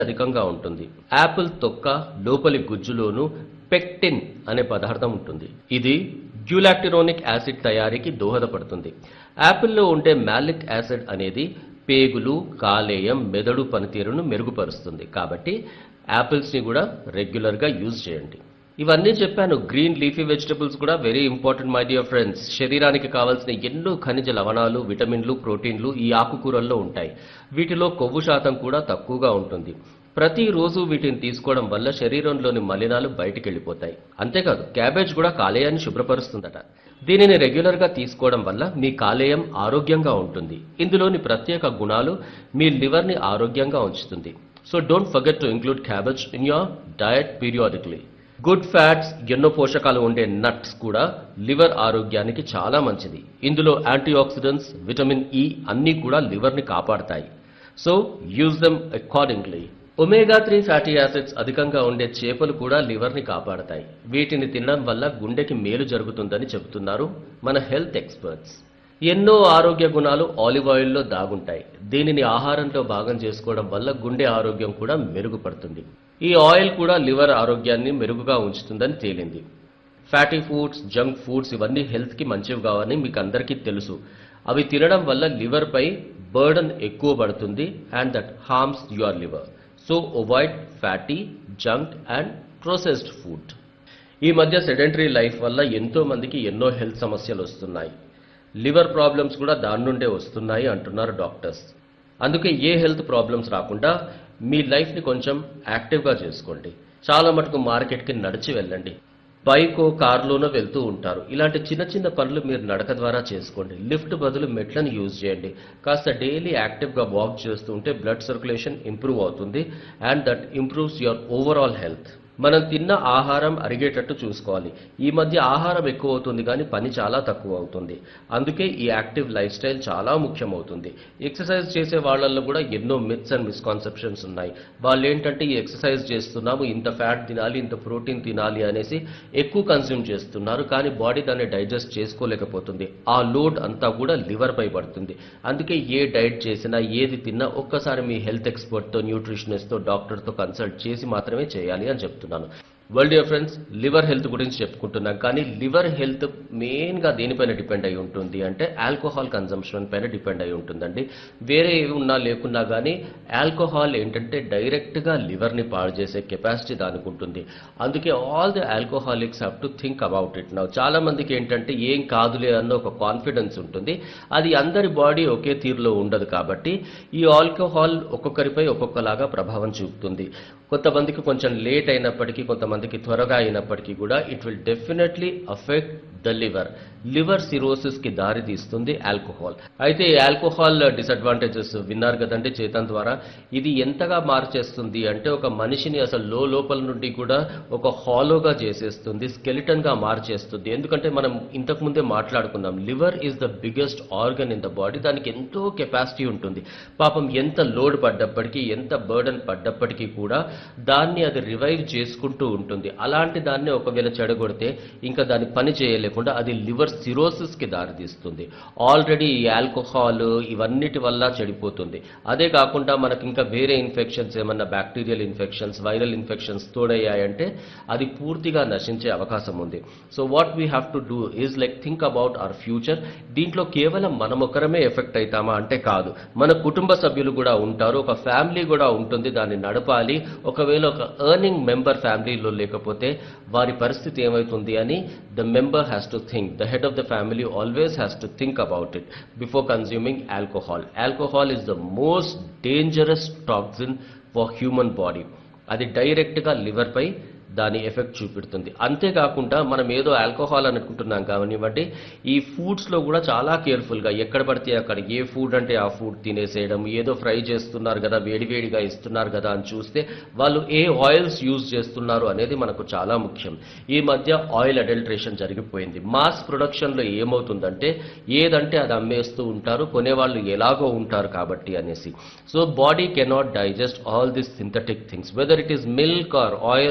అధికంగా ఉంటుంది. యాపిల్ తొక్క లోపలి గుజ్జులోను పెక్టిన్ అనే పదార్థం ఉంటుంది. ఇది గ్యూలాక్టిరోనిక్ యాసిడ్ తయారీకి దోహదపడుతుంది. యాపిల్లో ఉండే మ్యాలిక్ యాసిడ్ అనేది పేగులు, కాలేయం, మెదడు పనితీరును మెరుగుపరుస్తుంది. కాబట్టి యాపిల్స్ ని కూడా రెగ్యులర్ గా యూజ్ చేయండి. ఇవన్నీ చెప్పాను. గ్రీన్ లీఫీ వెజిటబుల్స్ కూడా very important my dear friends. శరీరానికి కావాల్సిన ఎన్నో ఖనిజ లవణాలు, విటమిన్లు, ప్రోటీన్లు ఈ ఆకుకూరల్లో ఉంటాయి. వీటిలో కొవ్వు శాతం కూడా తక్కువగా ఉంటుంది. ప్రతిరోజు వీటిని తీసుకోవడం వల్ల శరీరంలోని మలినాలు బయటికి వెళ్ళిపోతాయి. అంతేకాదు క్యాబేజ్ కూడా కాలేయాన్ని శుభ్రపరుస్తుందట. దీనిని రెగ్యులర్ గా తీసుకోవడం వల్ల మీ కాలేయం ఆరోగ్యంగా ఉంటుంది. ఇందులోని ప్రత్యేక గుణాలు మీ లివర్ ని ఆరోగ్యంగా ఉంచుతుంది. So don't forget to include cabbage in your diet periodically. Good fats, ఎన్నో పోషకాలు ఉండే నట్స్ కూడా లివర్ ఆరోగ్యానికి చాలా మంచిది. ఇందులో యాంటీ ఆక్సిడెంట్స్, విటమిన్ ఇ అన్నీ కూడా లివర్ ని కాపాడతాయి. So use them accordingly. Omega 3 fatty acids అధికంగా ఉండే చేపలు కూడా లివర్ ని కాపాడతాయి. వీటిని తినడం వల్ల గుండెకి మేలు జరుగుతుందని చెబుతున్నారు మన హెల్త్ ఎక్స్పర్ట్స్. ఎన్నో ఆరోగ్య గుణాలు ఆలివ్ ఆయిల్లో దాగుంటాయి. దీనిని ఆహారంలో భాగం చేసుకోవడం వల్ల గుండె ఆరోగ్యం కూడా మెరుగుపడుతుంది. ఈ ఆయిల్ కూడా లివర్ ఆరోగ్యాన్ని మెరుగుగా ఉంచుతుందని తేలింది. ఫ్యాటీ ఫుడ్స్, జంక్ ఫుడ్స్ ఇవన్నీ హెల్త్ కి మంచివి కావని మీకు అందరికీ తెలుసు. అవి తినడం వల్ల లివర్ పై బర్డన్ ఎక్కువ పడుతుంది and that harms your liver. So avoid fatty, junk and processed food. ఈ మధ్య సెడెంటరీ లైఫ్ వల్ల ఎంతో మందికి ఎన్నో హెల్త్ సమస్యలు వస్తున్నాయి. లివర్ ప్రాబ్లమ్స్ కూడా దాని నుండే వస్తున్నాయి అంటున్నారు డాక్టర్స్. అందుకే ఏ హెల్త్ ప్రాబ్లమ్స్ రాకుండా మీ లైఫ్ ని కొంచెం యాక్టివ్ గా చేసుకోండి. చాలా మటుకు మార్కెట్ కి నడిచి వెళ్ళండి. బైకో, కార్లోనో వెళ్తూ ఉంటారు. ఇలాంటి చిన్న చిన్న పనులు మీరు నడక ద్వారా చేసుకోండి. లిఫ్ట్ బదులు మెట్లను యూజ్ చేయండి. కాస్త డైలీ యాక్టివ్ గా వాక్ చేస్తూ ఉంటే బ్లడ్ సర్క్యులేషన్ ఇంప్రూవ్ అవుతుంది and that improves your overall health. మనం తిన్న ఆహారం అరిగేటట్టు చూసుకోవాలి. ఈ మధ్య ఆహారం ఎక్కువ అవుతుంది కానీ పని చాలా తక్కువ అవుతుంది. అందుకే ఈ యాక్టివ్ లైఫ్ స్టైల్ చాలా ముఖ్యమవుతుంది. ఎక్సర్సైజ్ చేసే వాళ్ళల్లో కూడా ఎన్నో మిత్స్ అండ్ మిస్కాన్సెప్షన్స్ ఉన్నాయి. వాళ్ళు ఏంటంటే ఈ ఎక్సర్సైజ్ చేస్తున్నాము, ఇంత ఫ్యాట్ తినాలి, ఇంత ప్రోటీన్ తినాలి అనేసి ఎక్కువ కన్స్యూమ్ చేస్తున్నారు. కానీ బాడీ దాన్ని డైజెస్ట్ చేసుకోలేకపోతుంది. ఆ లోడ్ అంతా కూడా లివర్ పై పడుతుంది. అందుకే ఏ డైట్ చేసినా, ఏది తిన్నా ఒక్కసారి మీ హెల్త్ ఎక్స్పర్ట్తో, న్యూట్రిషనిస్ట్తో, డాక్టర్తో కన్సల్ట్ చేసి మాత్రమే చేయాలి అని చెప్తున్నారు. Well dear friends, liver health గురించి చెప్పుకుంటున్నాం. కానీ లివర్ హెల్త్ మెయిన్ గా దేనిపైన డిపెండ్ అయి ఉంటుంది అంటే ఆల్కహాల్ కన్సంప్షన్ పైన డిపెండ్ అయి ఉంటుందండి. వేరే ఏవి ఉన్నా లేకున్నా కానీ ఆల్కహాల్ ఏంటంటే డైరెక్ట్ గా లివర్ ని పాడు చేసే కెపాసిటీ దానికి ఉంటుంది. అందుకే all the alcoholics have to think about it now. చాలా మందికి ఏంటంటే ఏం కాదులే అన్న ఒక కాన్ఫిడెన్స్ ఉంటుంది. అది అందరి బాడీ ఒకే తీరులో ఉండదు. కాబట్టి ఈ ఆల్కహాల్ ఒక్కొక్కరిపై ఒక్కొక్కలాగా ప్రభావం చూపుతుంది. కొంతమందికి కొంచెం లేట్ అయినప్పటికీ, కొంతమందికి త్వరగా అయినప్పటికీ కూడా it will definitely affect the liver. Liver cirrhosis కి దారి తీస్తుంది ఆల్కహాల్. అయితే ఈ ఆల్కహాల్ డిసడ్వాంటేజెస్ విన్నారు కదండి చేతన్ ద్వారా. ఇది ఎంతగా మార్చేస్తుంది అంటే ఒక మనిషిని అసలు లోపల నుండి కూడా ఒక హాలోగా చేసేస్తుంది, స్కెలిటన్ గా మార్చేస్తుంది. ఎందుకంటే మనం ఇంతకు ముందే మాట్లాడుకున్నాం, liver is the biggest organ in the body. దానికి ఎంతో కెపాసిటీ ఉంటుంది. పాపం ఎంత లోడ్ పడ్డప్పటికీ, ఎంత బర్డన్ పడ్డప్పటికీ కూడా దాన్ని అది రివైవ్ చేసుకుంటూ ఉంటుంది. అలాంటి దాన్ని ఒకవేళ చెడగొడితే ఇంకా దాని పని చేయలేకుండా అది లివర్ సిరోసిస్ కి దారితీస్తుంది. ఆల్రెడీ ఈ ఆల్కహాల్ ఇవన్నిటి వల్ల చెడిపోతుంది. అదే కాకుండా మనకి ఇంకా వేరే ఇన్ఫెక్షన్స్, ఏమన్నా బ్యాక్టీరియల్ ఇన్ఫెక్షన్స్, వైరల్ ఇన్ఫెక్షన్స్ తోడయ్యాయంటే అది పూర్తిగా నశించే అవకాశం ఉంది. So what we have to do is like think about our future. దీంట్లో కేవలం మనం ఒకరమే ఎఫెక్ట్ అవుతామా అంటే కాదు, మన కుటుంబ సభ్యులు కూడా ఉంటారు, ఒక ఫ్యామిలీ కూడా ఉంటుంది, దాన్ని నడపాలి. ఒకవేళ ఒక ఎర్నింగ్ మెంబర్ ఫ్యామిలీలో లేకపోతే వారి పరిస్థితి ఏమవుతుంది అని the member has to think. The head of the family always has to think about it before consuming alcohol. Alcohol is the most dangerous toxin for human body. అది డైరెక్ట్ గా liver పై దాని effect చూపెడుతుంది. అంతేకాకుండా మనం ఏదో alcohol అనుకుంటున్నాం కానివ్వండి, ఈ ఫుడ్స్ లో కూడా చాలా కేర్ఫుల్ గా ఎక్కడ పడితే అక్కడ ఏ ఫుడ్ అంటే ఆ ఫుడ్ తినేసేయడం, ఏదో ఫ్రై చేస్తున్నారు కదా, వేడివేడిగా ఇస్తున్నారు కదా అని చూస్తే వాళ్ళు ఏ ఆయిల్స్ యూజ్ చేస్తున్నారు అనేది మనకు చాలా ముఖ్యం. ఈ మధ్య ఆయిల్ అడల్ట్రేషన్ జరిగిపోయింది. మాస్ ప్రొడక్షన్ లో ఏమవుతుందంటే ఏదంటే అది అమ్మేస్తూ ఉంటారు, కొనేవాళ్ళు ఎలాగో ఉంటారు కాబట్టి అనేసి. So body cannot digest all this synthetic things, whether it is milk or oil or any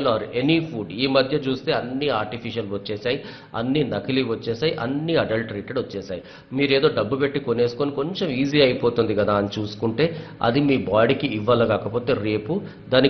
any food. ఈ మధ్య చూస్తే అన్ని ఆర్టిఫిషియల్ వచ్చేసాయి, అన్ని నకిలీ వచ్చేసాయి, అన్ని అడల్టరేటెడ్ వచ్చేసాయి. మీరేదో డబ్బు పెట్టి కొనేసుకొని కొంచెం ఈజీ అయిపోతుంది కదా అని చూసుకుంటే అది మీ బాడీకి ఇవ్వాలి, కాకపోతే రేపు దాని